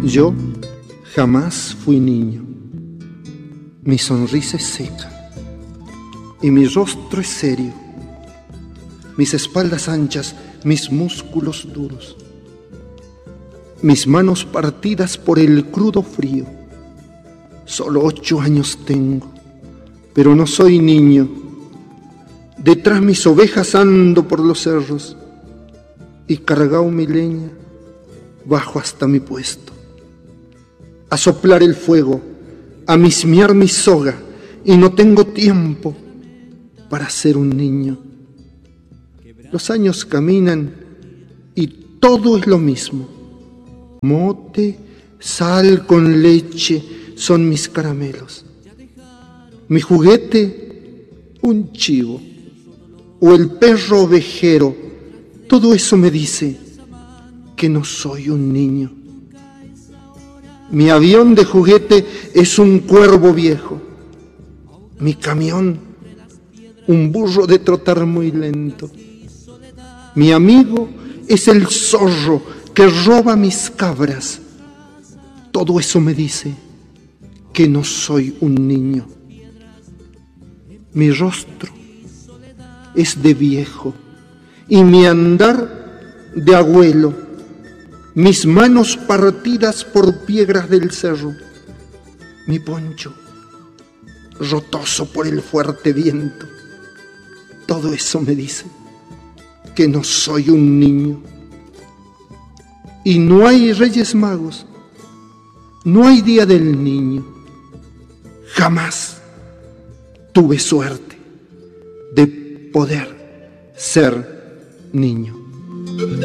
Yo jamás fui niño. Mi sonrisa es seca y mi rostro es serio. Mis espaldas anchas, mis músculos duros. Mis manos partidas por el crudo frío. Solo 8 años tengo, pero no soy niño. Detrás mis ovejas ando por los cerros y cargao mi leña bajo hasta mi puesto. A soplar el fuego, a mismear mi soga, y no tengo tiempo para ser un niño. Los años caminan y todo es lo mismo. Mote, sal con leche son mis caramelos. Mi juguete, un chivo, o el perro ovejero, todo eso me dice que no soy un niño. Mi avión de juguete es un cuervo viejo. Mi camión, un burro de trotar muy lento. Mi amigo es el zorro que roba mis cabras. Todo eso me dice que no soy un niño. Mi rostro es de viejo y mi andar de abuelo. Mis manos partidas por piedras del cerro. Mi poncho rotoso por el fuerte viento. Todo eso me dice que no soy un niño. Y no hay Reyes Magos, no hay Día del Niño. Jamás tuve suerte de poder ser niño.